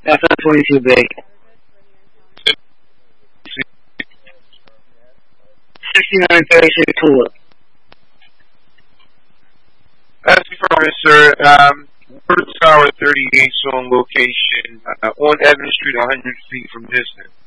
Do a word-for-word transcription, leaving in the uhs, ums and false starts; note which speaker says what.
Speaker 1: That's not twenty-two big. sixty-nine thirty-six Tulip.
Speaker 2: That's affirmative, sir. Um, Word Tower thirty-eight on location uh, on Evans Street, one hundred feet from distance.